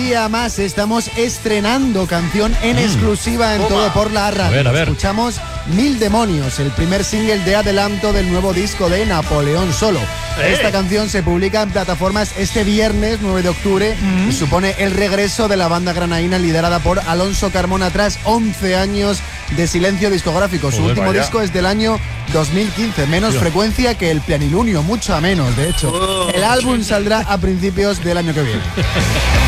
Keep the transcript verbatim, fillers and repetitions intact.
día más estamos estrenando canción en exclusiva en Toma. Todo por la Radio. A ver, a ver. Escuchamos Mil Demonios, el primer single de adelanto del nuevo disco de Napoleón Solo. ¡Eh! Esta canción se publica en plataformas este viernes nueve de octubre y supone el regreso de la banda granaína liderada por Alonso Carmona tras once años de silencio discográfico. Su Joder, último vaya. disco es del año dos mil quince, menos Dios. frecuencia que el Planilunio, mucho menos, de hecho. Oh. El álbum saldrá a principios del año que viene.